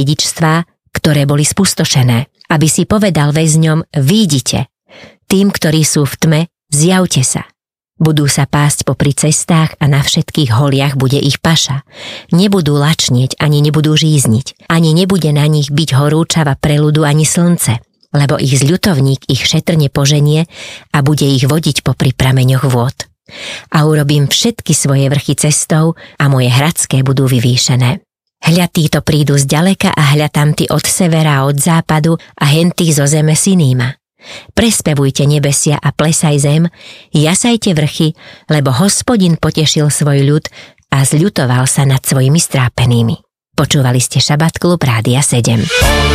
dedičstvá, ktoré boli spustošené, aby si povedal väzňom: výjdite, tým, ktorí sú v tme, zjavte sa. Budú sa pásť popri cestách a na všetkých holiach bude ich paša. Nebudú lačnieť, ani nebudú žízniť, ani nebude na nich byť horúčava preludu ani slnce, lebo ich zľutovník ich šetrne poženie a bude ich vodiť popri prameňoch vôd. A urobím všetky svoje vrchy cestou a moje hradské budú vyvýšené. Hľa títo prídu zďaleka a hľa tamty od severa a od západu a hentí zo zeme Siníma. Prespevujte nebesia a plesaj zem, jasajte vrchy, lebo Hospodin potešil svoj ľud a zľutoval sa nad svojimi strápenými. Počúvali ste Šabat Klub Rádia 7.